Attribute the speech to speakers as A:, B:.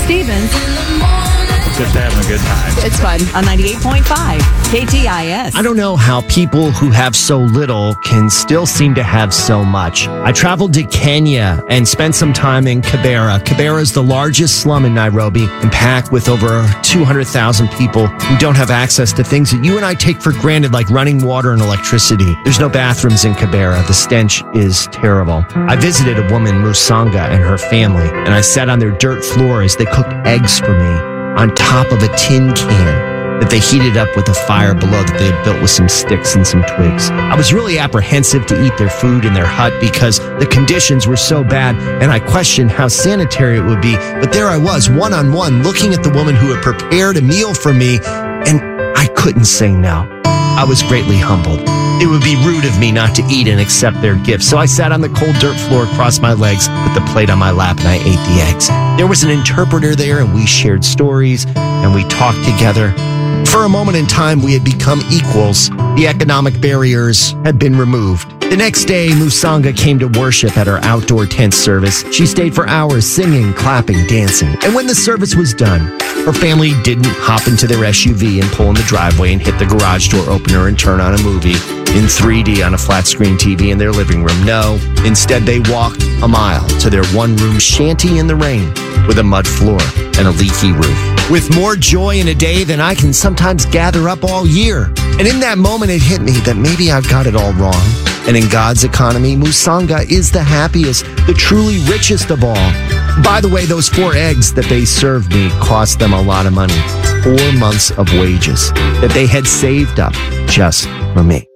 A: Stevens.
B: Just having a good time.
A: It's fun on 98.5 KTIS.
C: I don't know how people who have so little can still seem to have so much. I traveled to Kenya and spent some time in Kibera. Kibera is the largest slum in Nairobi and packed with over 200,000 people who don't have access to things that you and I take for granted, like running water and electricity. There's no bathrooms in Kibera. The stench is terrible. I visited a woman, Musanga, and her family, and I sat on their dirt floor as they cooked eggs for me on top of a tin can that they heated up with a fire below that they had built with some sticks and some twigs. I was really apprehensive to eat their food in their hut because the conditions were so bad, and I questioned how sanitary it would be. But there I was, one-on-one, looking at the woman who had prepared a meal for me, and I couldn't say no. I was greatly humbled. It would be rude of me not to eat and accept their gift. So I sat on the cold dirt floor, crossed my legs, put the plate on my lap, and I ate the eggs. There was an interpreter there, and we shared stories, and we talked together. For a moment in time, we had become equals. The economic barriers had been removed. The next day, Musanga came to worship at our outdoor tent service. She stayed for hours singing, clapping, dancing. And when the service was done, her family didn't hop into their SUV and pull in the driveway and hit the garage door opener and turn on a movie in 3D on a flat screen TV in their living room. No, instead they walked a mile to their one-room shanty in the rain with a mud floor and a leaky roof. With more joy in a day than I can sometimes gather up all year. And in that moment, it hit me that maybe I've got it all wrong. And in God's economy, Musanga is the happiest, the truly richest of all. By the way, those 4 eggs that they served me cost them a lot of money. 4 months of wages that they had saved up just for me.